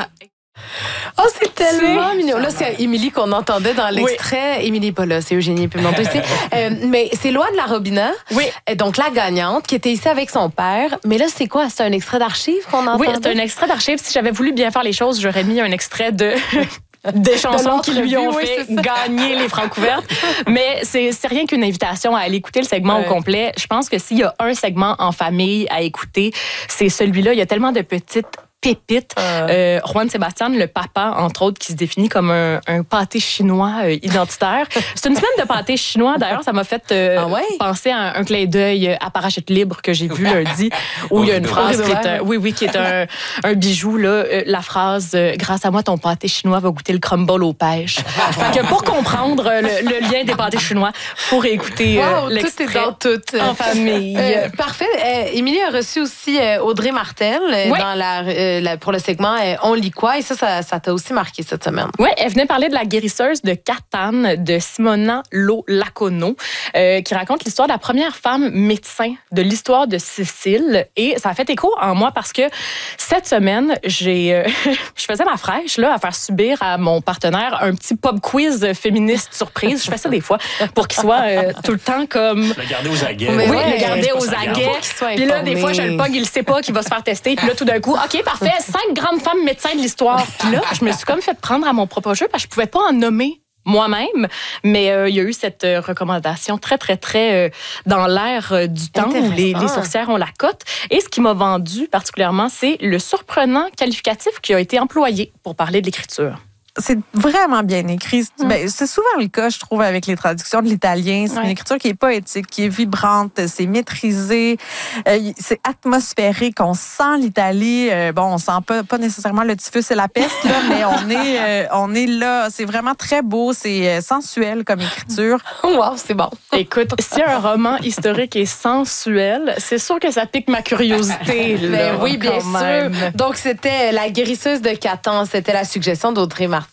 Oh, c'est tellement mignon. Là, c'est Émilie qu'on entendait dans l'extrait. Oui. Émilie, pas là, c'est Eugénie Pimentel ici. Mais c'est Loan de la Robina. Oui. Donc, la gagnante, qui était ici avec son père. Mais là, c'est quoi? C'est un extrait d'archives qu'on entendait? Oui, c'est un extrait d'archives. Si j'avais voulu bien faire les choses, j'aurais mis un extrait des chansons qui lui ont fait gagner les Francouvertes. Mais c'est rien qu'une invitation à aller écouter le segment au complet. Je pense que s'il y a un segment en famille à écouter, c'est celui-là. Il y a tellement de petites pépites. Juan Sébastien, le papa, entre autres, qui se définit comme un pâté chinois identitaire. C'est une semaine de pâté chinois. D'ailleurs, ça m'a fait penser à un clin d'œil à Parachute libre que j'ai vu lundi, où il y a une phrase qui est un bijou. Là, la phrase « Grâce à moi, ton pâté chinois va goûter le crumble aux pêches ». Fait que pour comprendre le lien des pâtés chinois, il faut réécouter l'extrait. Tout est dans tout. En famille. Parfait. Émilie a reçu aussi Audrey Martel pour le segment On lit quoi? Et ça t'a aussi marqué cette semaine. Oui, elle venait parler de la guérisseuse de Catane, de Simona Lacono, qui raconte l'histoire de la première femme médecin de l'histoire de Sicile. Et ça a fait écho en moi parce que cette semaine, je faisais ma fraîche là, à faire subir à mon partenaire un petit pub quiz féministe surprise. Je fais ça des fois pour qu'il soit tout le temps comme... Le garder aux aguets. Oui, le garder aux aguets. Puis là, des fois, je le pogne, il le sait pas qu'il va se faire tester. Puis là, tout d'un coup, OK, parfait, 5 grandes femmes médecins de l'histoire. Puis là, je me suis comme fait prendre à mon propre jeu parce que je pouvais pas en nommer moi-même, mais il y a eu cette recommandation très, très, très dans l'air du temps où les sourcières ont la cote. Et ce qui m'a vendu particulièrement, c'est le surprenant qualificatif qui a été employé pour parler de l'écriture. C'est vraiment bien écrit. C'est souvent le cas, je trouve, avec les traductions de l'italien. C'est une écriture qui est poétique, qui est vibrante, c'est maîtrisé, c'est atmosphérique. On sent l'Italie. On sent pas nécessairement le typhus et la peste, là, mais on est là. C'est vraiment très beau, c'est sensuel comme écriture. Wow, c'est bon. Écoute, si un roman historique est sensuel, c'est sûr que ça pique ma curiosité. Là, oui, bien sûr. Donc, c'était La guérisseuse de Catane. C'était la suggestion d'Audrey Martel.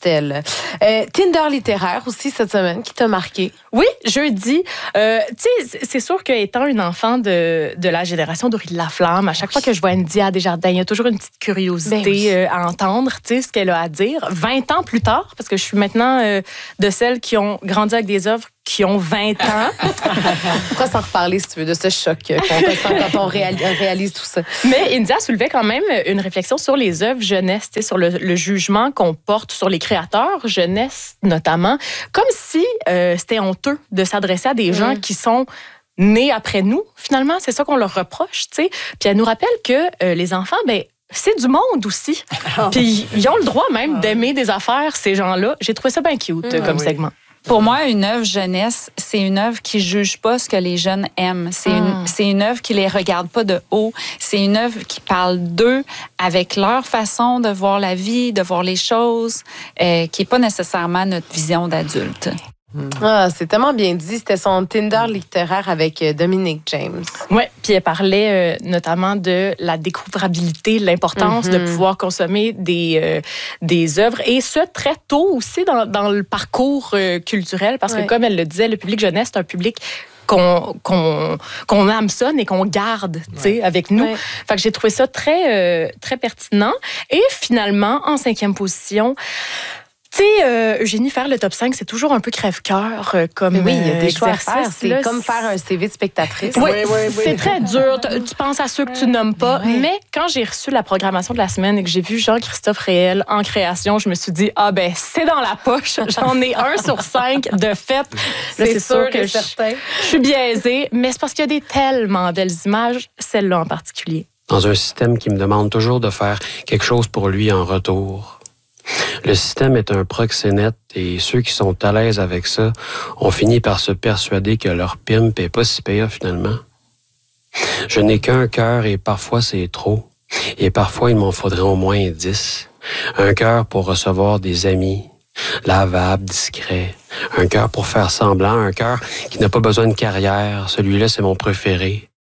Tinder littéraire aussi cette semaine qui t'a marqué. Oui, jeudi. Tu sais, c'est sûr qu'étant une enfant de la génération d'Aurélie Laflamme, à chaque fois que je vois India Desjardins, il y a toujours une petite curiosité à entendre, tu sais, ce qu'elle a à dire. 20 ans plus tard, parce que je suis maintenant de celles qui ont grandi avec des œuvres qui ont 20 ans. On pourra s'en reparler, si tu veux, de ce choc qu'on ressent quand on réalise tout ça. Mais India soulevait quand même une réflexion sur les œuvres jeunesse, sur le jugement qu'on porte sur les créateurs jeunesse notamment, comme si c'était honteux de s'adresser à des gens qui sont nés après nous. Finalement, c'est ça qu'on leur reproche, tu sais. Puis elle nous rappelle que les enfants, c'est du monde aussi. Puis ils ont le droit même d'aimer des affaires, ces gens-là. J'ai trouvé ça bien cute comme segment. Pour moi, une œuvre jeunesse, c'est une œuvre qui juge pas ce que les jeunes aiment. C'est une œuvre qui les regarde pas de haut. C'est une œuvre qui parle d'eux avec leur façon de voir la vie, de voir les choses, qui est pas nécessairement notre vision d'adulte. Ah, c'est tellement bien dit. C'était son Tinder littéraire avec Dominique James. Oui, puis elle parlait notamment de la découvrabilité, l'importance de pouvoir consommer des œuvres, et ce, très tôt aussi dans le parcours culturel, parce que comme elle le disait, le public jeunesse, c'est un public qu'on hameçonne et qu'on garde avec nous. Fait que j'ai trouvé ça très, très pertinent. Et finalement, en 5e position... Tu sais, Eugénie, faire le top 5, c'est toujours un peu crève-cœur comme il y a des choix à faire. C'est là, comme faire un CV de spectatrice. Oui, c'est très dur. Tu penses à ceux que tu nommes pas. Mais quand j'ai reçu la programmation de la semaine et que j'ai vu Jean-Christophe Réel en création, je me suis dit, c'est dans la poche. J'en ai 1 sur 5 de fait. C'est sûr que je suis biaisée, mais c'est parce qu'il y a tellement belles images, celle-là en particulier. Dans un système qui me demande toujours de faire quelque chose pour lui en retour. Le système est un proxénète et ceux qui sont à l'aise avec ça ont fini par se persuader que leur pimp est pas si payant finalement. Je n'ai qu'un cœur et parfois c'est trop. Et parfois il m'en faudrait au moins 10. Un cœur pour recevoir des amis, lavable, discret. Un cœur pour faire semblant, un cœur qui n'a pas besoin de carrière. Celui-là, c'est mon préféré.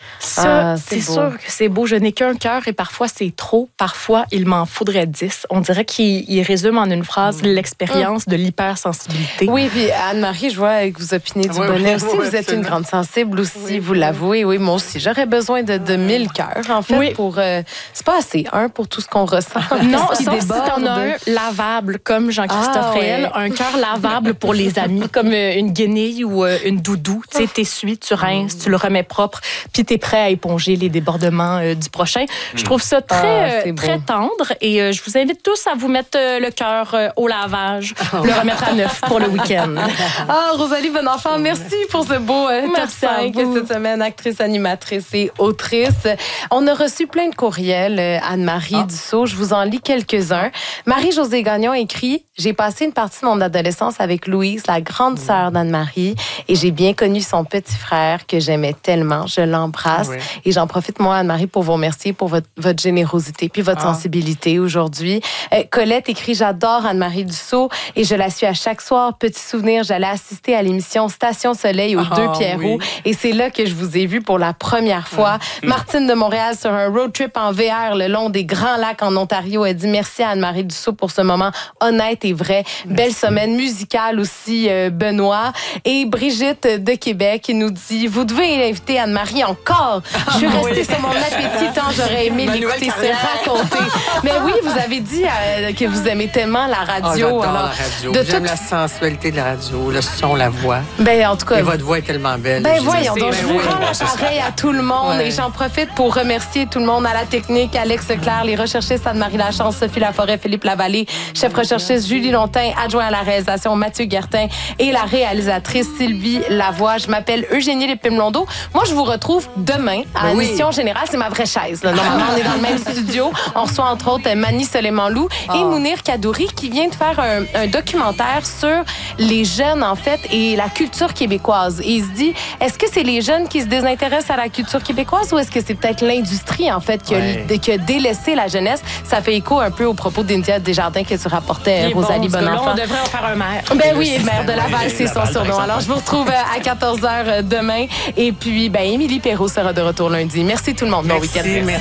Ça, c'est sûr que c'est beau. Je n'ai qu'un cœur et parfois c'est trop. Parfois, il m'en faudrait 10. On dirait qu'il résume en une phrase l'expérience de l'hypersensibilité. Oui, puis Anne-Marie, je vois que vous opinez du bonnet aussi. Vous êtes une grande sensible aussi, vous l'avouez. Oui, moi aussi. J'aurais besoin de 1000 cœurs, en fait, pour... c'est pas assez, pour tout ce qu'on ressent. Non, sauf si t'en as un lavable, comme Jean-Christophe Réel. Un cœur lavable pour les amis, comme une guenille ou une doudou. Tu sais, t'essuies, tu rinces, tu le remets propre, puis t'es prêt à éponger les débordements du prochain. Je trouve ça très tendre et je vous invite tous à vous mettre le cœur au lavage, le remettre à neuf pour le week-end. Rosalie Bonenfant, merci pour ce beau top 5 cette semaine, actrice, animatrice et autrice. On a reçu plein de courriels, Anne-Marie Dussault. Je vous en lis quelques-uns. Marie-Josée Gagnon écrit « J'ai passé une partie de mon adolescence avec Louise, la grande sœur d'Anne-Marie, et j'ai bien connu son petit frère que j'aimais tellement. Je l'embrasse. Et j'en profite, moi, Anne-Marie, pour vous remercier pour votre générosité puis votre sensibilité aujourd'hui. » Colette écrit « J'adore Anne-Marie Dussault et je la suis à chaque soir. Petit souvenir, j'allais assister à l'émission Station Soleil aux Deux Pierrots et c'est là que je vous ai vu pour la première fois. Martine de Montréal sur un road trip en VR le long des Grands Lacs en Ontario a dit merci à Anne-Marie Dussault pour ce moment honnête et vrai. Belle semaine musicale aussi, Benoît. Et Brigitte de Québec nous dit « Vous devez inviter Anne-Marie encore. Je suis restée sur mon appétit tant j'aurais aimé l'écouter se raconter. » Mais oui, vous avez dit que vous aimez tellement la radio. J'adore la radio. J'aime la sensualité de la radio, le son, la voix. Ben, en tout cas. Et votre voix est tellement belle. Ben, voyons donc, je vous rends l'appareil à tout le monde et j'en profite pour remercier tout le monde à la technique, Alex Claire, les recherchistes Anne-Marie Lachance, Sophie Laforêt, Philippe Lavallée, chef recherchiste Julie Lontin, adjoint à la réalisation Mathieu Guertin et la réalisatrice Sylvie Lavoie. Je m'appelle Eugénie Lépine-Blondeau. Moi, je vous retrouve demain à Mission Générale. C'est ma vraie chaise. Là. Normalement, on est dans le même studio. On reçoit entre autres Mani Soleiman-Lou et Mounir Kadouri qui vient de faire un documentaire sur les jeunes, en fait, et la culture québécoise. Et il se dit, est-ce que c'est les jeunes qui se désintéressent à la culture québécoise ou est-ce que c'est peut-être l'industrie, en fait, qui a délaissé la jeunesse? Ça fait écho un peu aux propos d'India Desjardins que tu rapportais, Rosalie Bonenfant. On devrait en faire un maire. Ben oui, le maire de Laval, c'est son surnom. Alors, je vous retrouve à 14h demain. Et puis, Émilie Perrault sera de retour lundi. Merci tout le monde. Bon week-end.